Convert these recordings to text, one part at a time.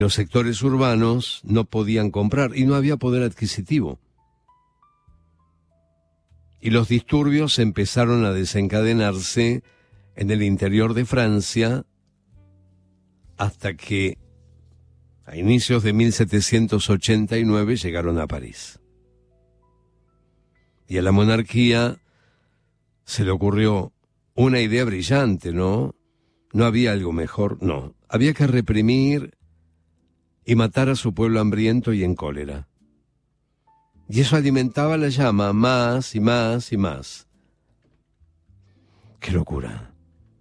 Los sectores urbanos no podían comprar y no había poder adquisitivo. Y los disturbios empezaron a desencadenarse en el interior de Francia hasta que a inicios de 1789 llegaron a París. Y a la monarquía se le ocurrió una idea brillante, ¿no? No había algo mejor, no. Había que reprimir y matar a su pueblo hambriento y en cólera. Y eso alimentaba la llama más y más y más. ¡Qué locura!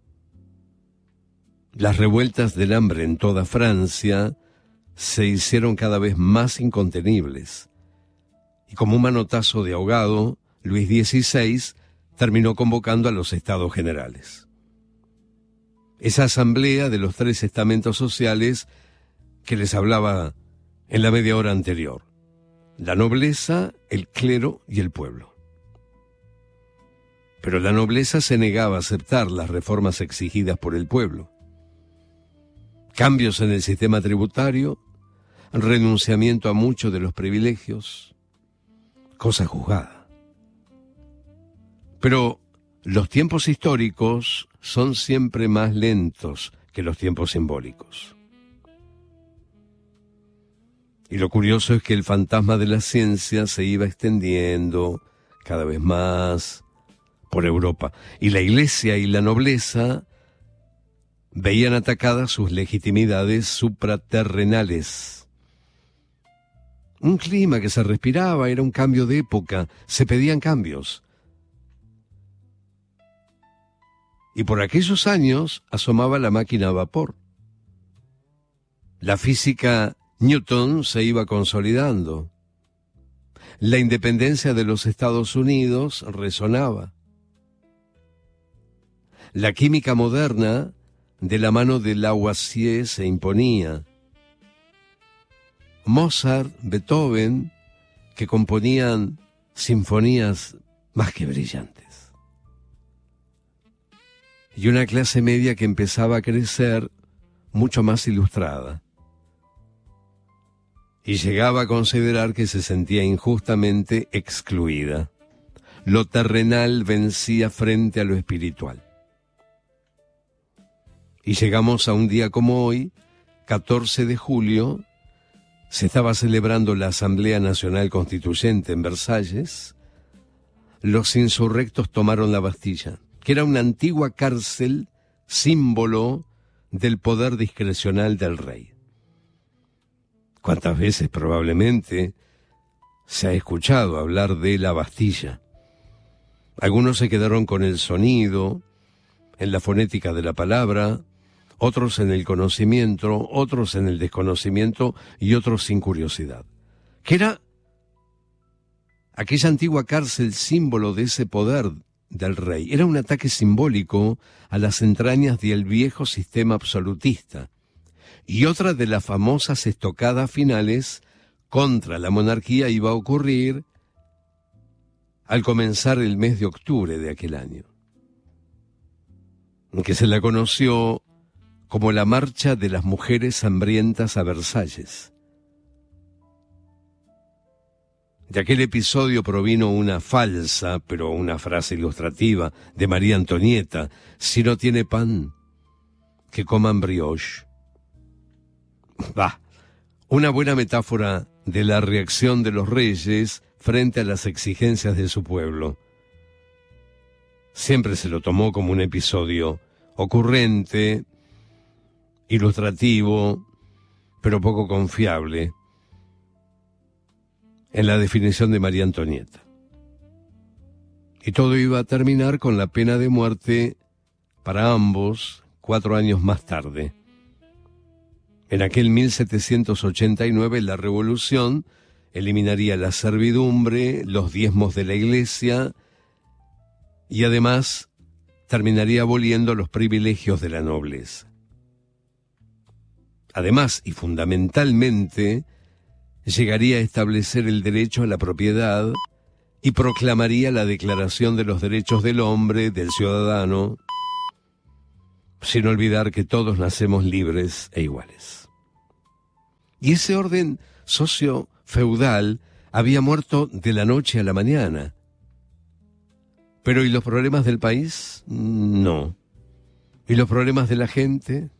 Las revueltas del hambre en toda Francia se hicieron cada vez más incontenibles. Y como un manotazo de ahogado, Luis XVI terminó convocando a los Estados Generales. Esa asamblea de los tres estamentos sociales que les hablaba en la media hora anterior: la nobleza, el clero y el pueblo. Pero la nobleza se negaba a aceptar las reformas exigidas por el pueblo. Cambios en el sistema tributario, renunciamiento a muchos de los privilegios, cosa juzgada. Pero los tiempos históricos son siempre más lentos que los tiempos simbólicos. Y lo curioso es que el fantasma de la ciencia se iba extendiendo cada vez más por Europa. Y la iglesia y la nobleza veían atacadas sus legitimidades supraterrenales. Un clima que se respiraba, era un cambio de época, se pedían cambios. Y por aquellos años asomaba la máquina a vapor. La física Newton se iba consolidando. La independencia de los Estados Unidos resonaba. La química moderna, de la mano de Lavoisier, se imponía. Mozart, Beethoven, que componían sinfonías más que brillantes. Y una clase media que empezaba a crecer mucho más ilustrada. Y llegaba a considerar que se sentía injustamente excluida. Lo terrenal vencía frente a lo espiritual. Y llegamos a un día como hoy, 14 de julio, se estaba celebrando la Asamblea Nacional Constituyente en Versalles. Los insurrectos tomaron la Bastilla, que era una antigua cárcel, símbolo del poder discrecional del rey. ¿Cuántas veces probablemente se ha escuchado hablar de la Bastilla? Algunos se quedaron con el sonido, en la fonética de la palabra, otros en el conocimiento, otros en el desconocimiento y otros sin curiosidad. ¿Qué era aquella antigua cárcel símbolo de ese poder del rey? Era un ataque simbólico a las entrañas del viejo sistema absolutista. Y otra de las famosas estocadas finales contra la monarquía iba a ocurrir al comenzar el mes de octubre de aquel año, que se la conoció como la Marcha de las Mujeres Hambrientas a Versalles. De aquel episodio provino una falsa, pero una frase ilustrativa de María Antonieta: si no tiene pan, que coman brioche. Una buena metáfora de la reacción de los reyes frente a las exigencias de su pueblo. Siempre se lo tomó como un episodio ocurrente, ilustrativo, pero poco confiable en la definición de María Antonieta. Y todo iba a terminar con la pena de muerte para ambos 4 años más tarde. En aquel 1789 la revolución eliminaría la servidumbre, los diezmos de la iglesia y además terminaría aboliendo los privilegios de la nobleza. Además y fundamentalmente llegaría a establecer el derecho a la propiedad y proclamaría la Declaración de los Derechos del Hombre, del Ciudadano, sin olvidar que todos nacemos libres e iguales. Y ese orden socio-feudal había muerto de la noche a la mañana. Pero ¿y los problemas del país? No. ¿Y los problemas de la gente?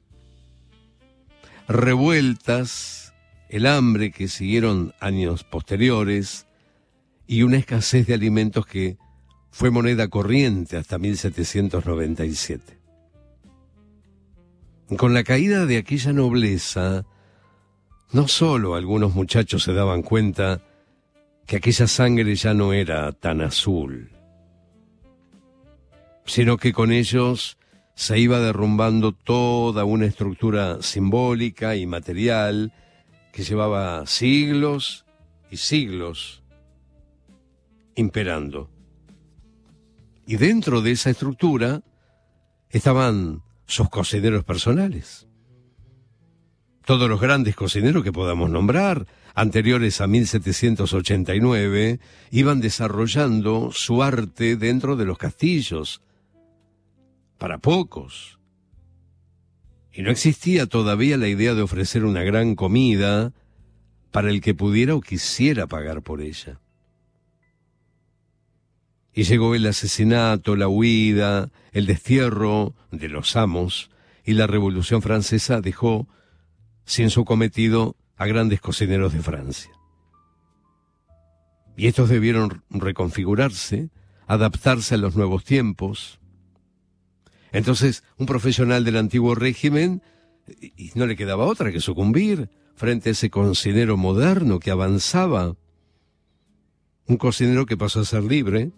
Revueltas, el hambre que siguieron años posteriores y una escasez de alimentos que fue moneda corriente hasta 1797. Con la caída de aquella nobleza, no solo algunos muchachos se daban cuenta que aquella sangre ya no era tan azul, sino que con ellos se iba derrumbando toda una estructura simbólica y material que llevaba siglos y siglos imperando. Y dentro de esa estructura estaban sus cocineros personales. Todos los grandes cocineros que podamos nombrar, anteriores a 1789, iban desarrollando su arte dentro de los castillos, para pocos. Y no existía todavía la idea de ofrecer una gran comida para el que pudiera o quisiera pagar por ella. Y llegó el asesinato, la huida, el destierro de los amos, y la Revolución Francesa dejó sin su cometido a grandes cocineros de Francia. Y estos debieron reconfigurarse, adaptarse a los nuevos tiempos. Entonces, un profesional del antiguo régimen, y no le quedaba otra que sucumbir frente a ese cocinero moderno que avanzaba. Un cocinero que pasó a ser libre.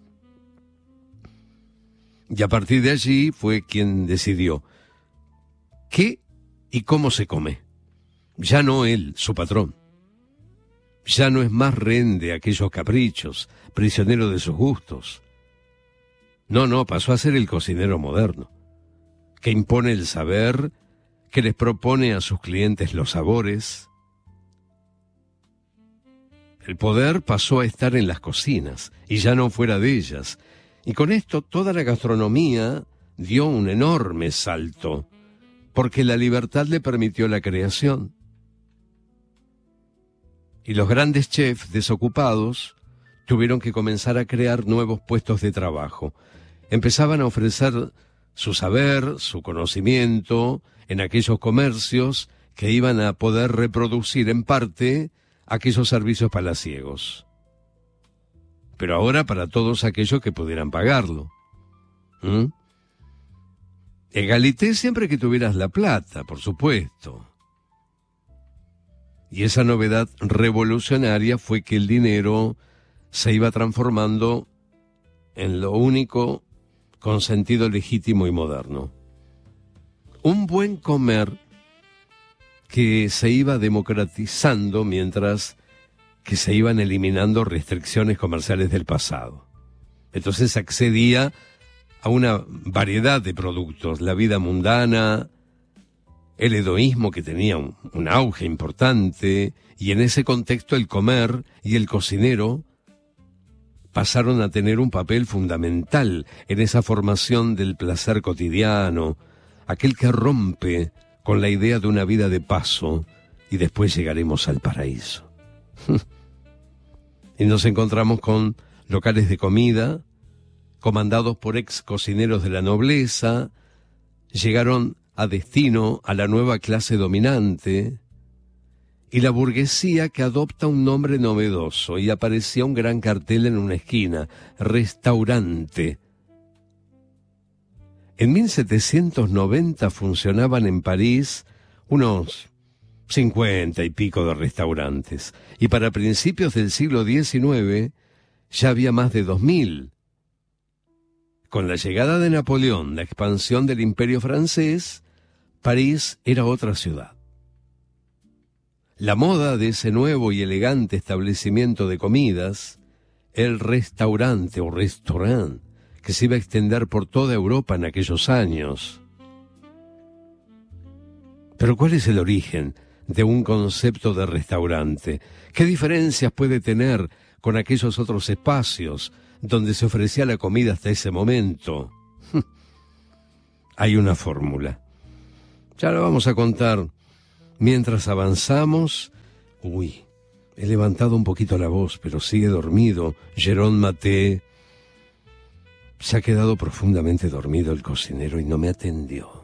Y a partir de allí fue quien decidió qué y cómo se come. Ya no él, su patrón. Ya no es más rehén de aquellos caprichos, prisionero de sus gustos. No, pasó a ser el cocinero moderno, que impone el saber, que les propone a sus clientes los sabores. El poder pasó a estar en las cocinas, y ya no fuera de ellas. Y con esto toda la gastronomía dio un enorme salto, porque la libertad le permitió la creación. Y los grandes chefs desocupados tuvieron que comenzar a crear nuevos puestos de trabajo. Empezaban a ofrecer su saber, su conocimiento en aquellos comercios que iban a poder reproducir en parte aquellos servicios palaciegos. Pero ahora para todos aquellos que pudieran pagarlo. Egalité siempre que tuvieras la plata, por supuesto. Y esa novedad revolucionaria fue que el dinero se iba transformando en lo único con sentido legítimo y moderno. Un buen comer que se iba democratizando mientras que se iban eliminando restricciones comerciales del pasado. Entonces accedía a una variedad de productos, la vida mundana, el hedonismo que tenía un auge importante, y en ese contexto el comer y el cocinero pasaron a tener un papel fundamental en esa formación del placer cotidiano, aquel que rompe con la idea de una vida de paso y después llegaremos al paraíso. Y nos encontramos con locales de comida, comandados por ex cocineros de la nobleza, llegaron a destino a la nueva clase dominante, y la burguesía que adopta un nombre novedoso, y aparecía un gran cartel en una esquina, restaurante. En 1790 funcionaban en París unos 50 y pico de restaurantes, y para principios del siglo XIX ya había más de 2000. Con la llegada de Napoleón, la expansión del Imperio francés, París era otra ciudad. La moda de ese nuevo y elegante establecimiento de comidas, el restaurante o restaurant, que se iba a extender por toda Europa en aquellos años. Pero ¿cuál es el origen de un concepto de restaurante? ¿Qué diferencias puede tener con aquellos otros espacios donde se ofrecía la comida hasta ese momento? Hay una fórmula. Ya la vamos a contar mientras avanzamos Uy, he levantado un poquito la voz, pero sigue dormido. Jérôme Maté. Se ha quedado profundamente dormido el cocinero y no me atendió.